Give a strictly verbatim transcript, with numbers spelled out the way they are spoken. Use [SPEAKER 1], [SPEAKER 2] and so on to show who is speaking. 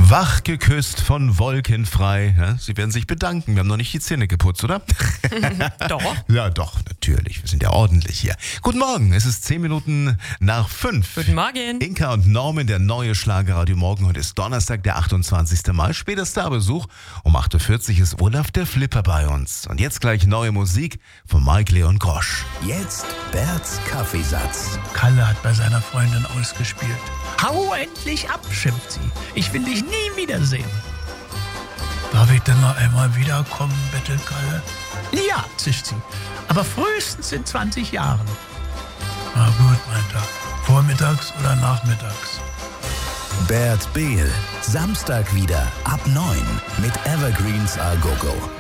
[SPEAKER 1] Wach geküsst von Wolken frei. Ja, Sie werden sich bedanken. Wir haben noch nicht die Zähne geputzt, oder?
[SPEAKER 2] Doch.
[SPEAKER 1] Ja, doch, natürlich. Wir sind ja ordentlich hier. Guten Morgen, es ist zehn Minuten nach fünf.
[SPEAKER 2] Guten Morgen.
[SPEAKER 1] Inka und Norman, der neue Schlagerradio Morgen. Heute ist Donnerstag, der achtundzwanzigste Mai. Später Starbesuch. Um acht Uhr vierzig ist Olaf der Flipper bei uns. Und jetzt gleich neue Musik von Mike Leon Grosch.
[SPEAKER 3] Jetzt Berts Kaffeesatz.
[SPEAKER 4] Kalle hat bei seiner Freundin ausgespielt. Hau endlich ab, schimpft sie. Ich will dich nie wiedersehen. Darf ich denn noch einmal wiederkommen, bettelt Kalle? Ja, zischt sie. Aber frühestens in zwanzig Jahren. Na gut, meint er. Vormittags oder nachmittags?
[SPEAKER 3] Bert Behl. Samstag wieder ab neun mit Evergreens A Go Go.